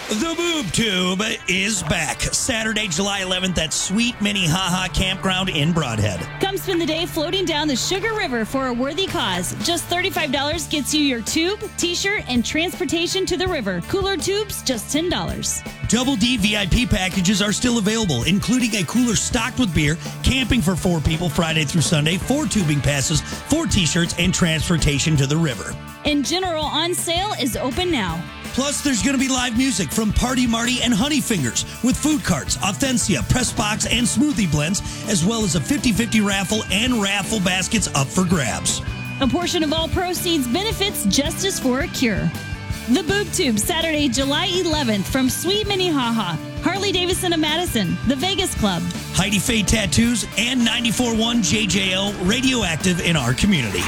The Boob Tube is back. Saturday, July 11th at Sweet Minnehaha Campground in Broadhead. Come spend the day floating down the Sugar River for a worthy cause. Just $35 gets you your tube, t-shirt, and transportation to the river. Cooler tubes, just $10. Double D VIP packages are still available, including a cooler stocked with beer, camping for 4 people Friday through Sunday, 4 tubing passes, 4 t-shirts, and transportation to the river. And General on sale is open now. Plus, there's going to be live music from Party Marty and Honey Fingers with food carts, Authencia, press box, and smoothie blends, as well as a 50-50 raffle and raffle baskets up for grabs. A portion of all proceeds benefits Justice for a Cure. The Boob Tube, Saturday, July 11th from Sweet Minnehaha, Harley-Davidson of Madison, the Vegas Club, Heidi Faye Tattoos, and 94.1 JJL Radioactive in our community.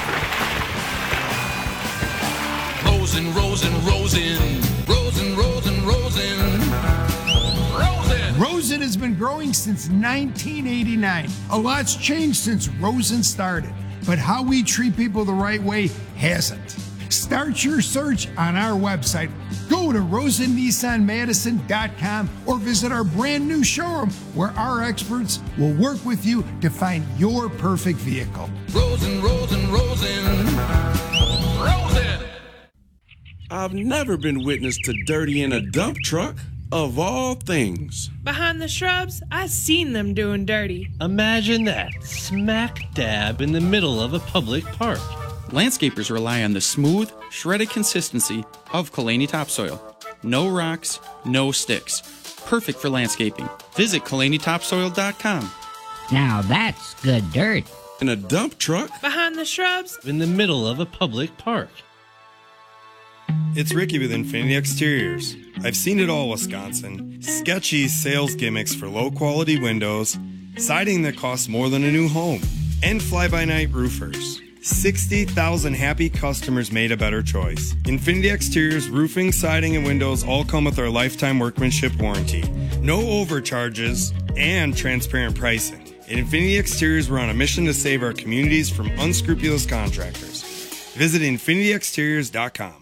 Rosin, Rosin, Rosin. Rosin, Rosin, Rosin. Rosin. Rosin has been growing since 1989. A lot's changed since Rosin started, but how we treat people the right way hasn't. Start your search on our website. Go to rosennissanmadison.com or visit our brand new showroom where our experts will work with you to find your perfect vehicle. Rosin, Rosin, Rosin. Rosin. I've never been witness to dirty in a dump truck, of all things. Behind the shrubs, I seen them doing dirty. Imagine that, smack dab in the middle of a public park. Landscapers rely on the smooth, shredded consistency of Kalani topsoil. No rocks, no sticks. Perfect for landscaping. Visit KalaniTopsoil.com. Now that's good dirt. In a dump truck? Behind the shrubs? In the middle of a public park. It's Ricky with Infinity Exteriors. I've seen it all, Wisconsin. Sketchy sales gimmicks for low-quality windows, siding that costs more than a new home, and fly-by-night roofers. 60,000 happy customers made a better choice. Infinity Exteriors roofing, siding, and windows all come with our lifetime workmanship warranty. No overcharges and transparent pricing. At Infinity Exteriors, we're on a mission to save our communities from unscrupulous contractors. Visit infinityexteriors.com.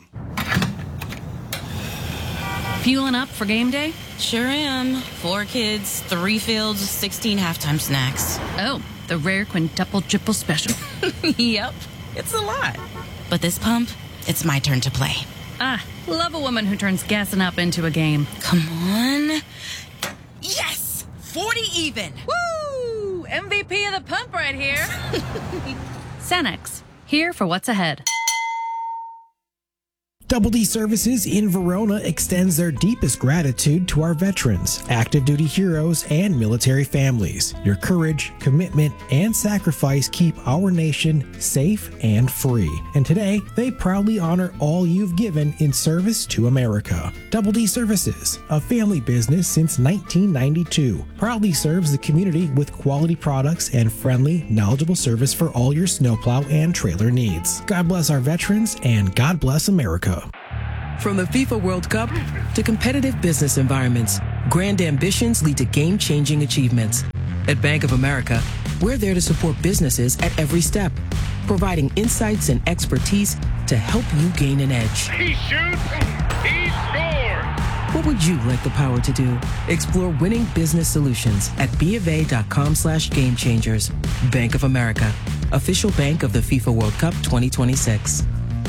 Fueling up for game day? Sure am. 4 kids, 3 fields, 16 halftime snacks. Oh, the rare quintuple triple special. Yep, it's a lot. But this pump, it's my turn to play. Ah, love a woman who turns gassing up into a game. Come on. Yes! 40 even! Woo! MVP of the pump right here. Cenex, here for what's ahead. Double D Services in Verona extends their deepest gratitude to our veterans, active duty heroes, and military families. Your courage, commitment, and sacrifice keep our nation safe and free. And today, they proudly honor all you've given in service to America. Double D Services, a family business since 1992, proudly serves the community with quality products and friendly, knowledgeable service for all your snowplow and trailer needs. God bless our veterans, and God bless America. From the FIFA World Cup to competitive business environments, grand ambitions lead to game-changing achievements. At Bank of America, we're there to support businesses at every step, providing insights and expertise to help you gain an edge. He shoots, he scores! What would you like the power to do? Explore winning business solutions at BofA.com/gamechangers. Bank of America, official bank of the FIFA World Cup 2026.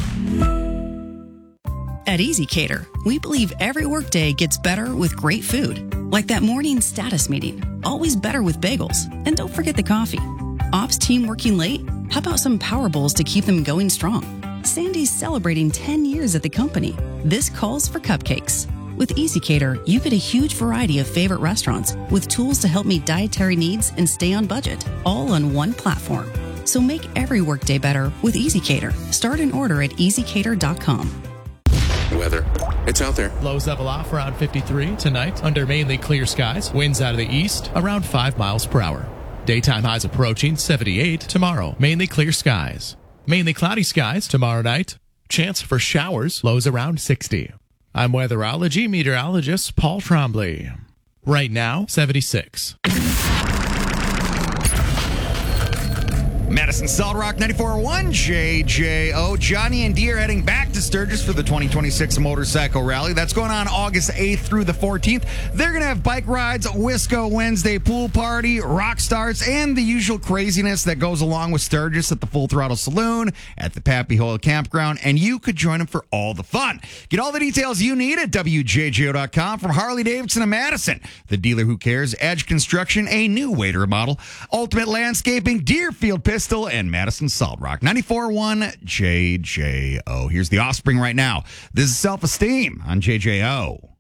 At EasyCater, we believe every workday gets better with great food. Like that morning status meeting, always better with bagels. And don't forget the coffee. Ops team working late? How about some power bowls to keep them going strong? Sandy's celebrating 10 years at the company. This calls for cupcakes. With EasyCater, you get a huge variety of favorite restaurants with tools to help meet dietary needs and stay on budget, all on one platform. So make every workday better with EasyCater. Start an order at easycater.com. Weather. It's out there. Lows level off around 53 tonight under mainly clear skies. Winds out of the east around 5 miles per hour. Daytime highs approaching 78 tomorrow. Mainly clear skies. Mainly cloudy skies tomorrow night. Chance for showers. Lows around 60. I'm weatherology meteorologist Paul Trombley. Right now, 76. Madison Solid Rock 94.1 JJO. Johnny and Dee are heading back to Sturgis for the 2026 Motorcycle Rally. That's going on August 8th through the 14th. They're going to have bike rides, Wisco Wednesday pool party, rock stars, and the usual craziness that goes along with Sturgis at the Full Throttle Saloon, at the Pappy Hole Campground, and you could join them for all the fun. Get all the details you need at WJJO.com. From Harley Davidson of Madison, the dealer who cares, Edge Construction, a new way to remodel, Ultimate Landscaping, Deerfield Pistol, and Madison Solid Rock 94.1 JJO. Here's the Offspring right now. This is Self-Esteem on JJO.